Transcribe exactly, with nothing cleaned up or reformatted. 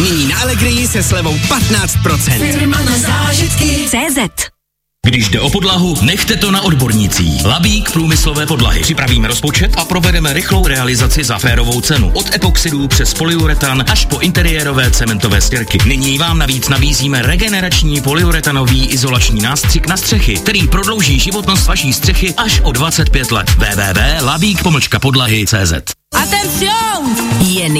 Nyní na Allegrii se slevou patnáct procent. Firma na zážitky. C Z. Když jde o podlahu, nechte to na odbornících. Labík průmyslové podlahy. Připravíme rozpočet a provedeme rychlou realizaci za férovou cenu. Od epoxidů přes polyuretan až po interiérové cementové stěrky. Nyní vám navíc nabízíme regenerační polyuretanový izolační nástřik na střechy, který prodlouží životnost vaší střechy až o dvacet pět let. w w w tečka labík pomlčka podlahy tečka c z. Atención! Jen